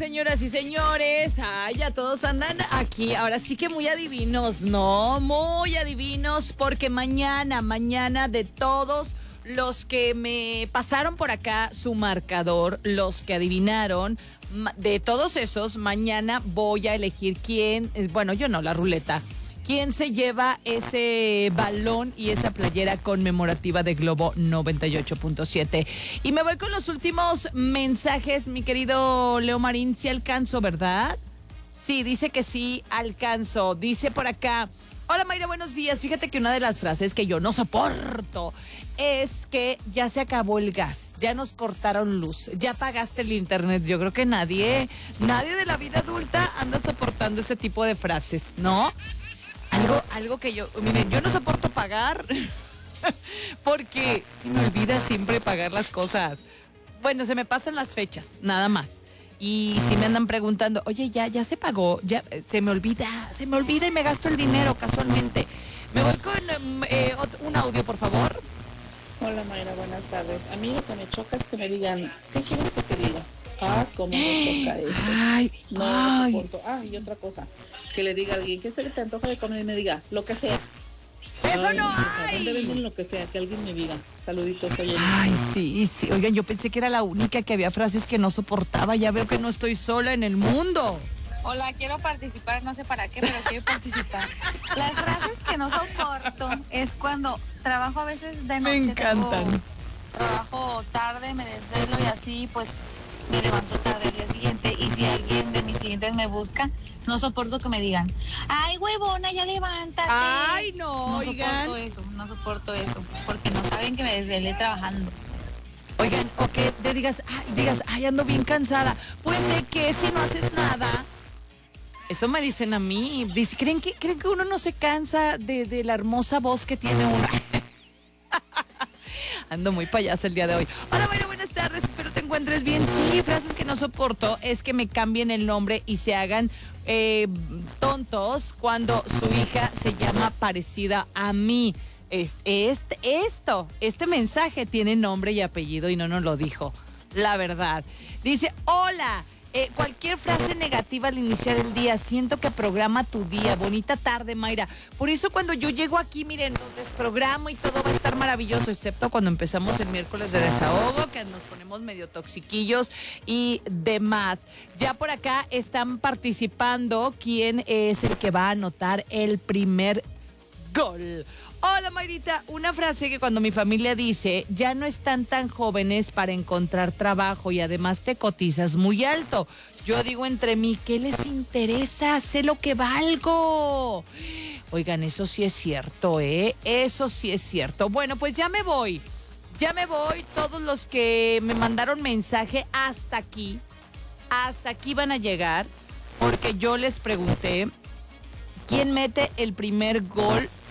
señoras y señores. Ay, ya todos andan aquí. Ahora sí que muy adivinos, ¿no? Muy adivinos, porque mañana de todos los que me pasaron por acá su marcador, los que adivinaron, de todos esos, mañana voy a elegir quién, bueno, yo no, la ruleta. ¿Quién se lleva ese balón y esa playera conmemorativa de Globo 98.7? Y me voy con los últimos mensajes, mi querido Leo Marín. Sí alcanzo, ¿verdad? Sí, dice que sí alcanzo. Dice por acá: hola Mayra, buenos días. Fíjate que una de las frases que yo no soporto es que ya se acabó el gas, ya nos cortaron luz, ya pagaste el internet. Yo creo que nadie de la vida adulta anda soportando ese tipo de frases, ¿no? Algo que miren, yo no soporto pagar porque se me olvida siempre pagar las cosas. Bueno, se me pasan las fechas, nada más. Y si me andan preguntando, oye, ya se pagó, ya se me olvida y me gasto el dinero casualmente. Me voy con un audio, por favor. Hola Mayra, buenas tardes. A mí lo que me choca es que me digan, ¿qué quieres que te diga? Ah, cómo me choca eso. No soporto. Y otra cosa, que le diga a alguien, ¿qué se te antoja de comer? Y me diga, lo que sea. ¡Eso no hay! ¿Dónde venden lo que sea? Que alguien me diga. Saluditos, soy Ay, sí. Oigan, yo pensé que era la única que había frases que no soportaba. Ya veo que no estoy sola en el mundo. Hola, quiero participar, no sé para qué, pero quiero participar. Las frases que no soporto es cuando trabajo a veces de noche. Me encantan. Trabajo tarde, me desvelo y así pues me levanto tarde al día siguiente. Y si alguien de mis clientes me busca, no soporto que me digan, ay, huevona, ya levántate. Ay, no, oigan. No soporto eso, porque no saben que me desvelé trabajando. Oigan, o que te digas, ay, ando bien cansada. Pues de que si no haces nada. Eso me dicen a mí. ¿Creen que uno no se cansa de la hermosa voz que tiene uno? Ando muy payasa el día de hoy. Hola, Mayra, buenas tardes. Espero te encuentres bien. Sí, frases que no soporto es que me cambien el nombre y se hagan tontos cuando su hija se llama parecida a mí. Este mensaje tiene nombre y apellido y no nos lo dijo. La verdad. Dice, hola. Cualquier frase negativa al iniciar el día, siento que programa tu día. Bonita tarde, Mayra. Por eso cuando yo llego aquí, miren, los desprogramo y todo va a estar maravilloso, excepto cuando empezamos el miércoles de desahogo, que nos ponemos medio toxiquillos y demás. Ya por acá están participando quién es el que va a anotar el primer gol. Hola Mayrita, una frase que cuando mi familia dice, ya no están tan jóvenes para encontrar trabajo y además te cotizas muy alto. Yo digo entre mí, ¿qué les interesa? Sé lo que valgo. Oigan, eso sí es cierto, ¿eh? Eso sí es cierto. Bueno, pues ya me voy. Todos los que me mandaron mensaje hasta aquí van a llegar, porque yo les pregunté, ¿quién mete el primer gol